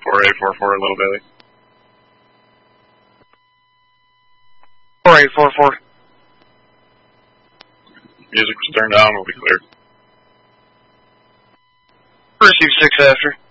4844, Little Billy. 4844. Music was turned on, we'll be clear. Receive 6 after.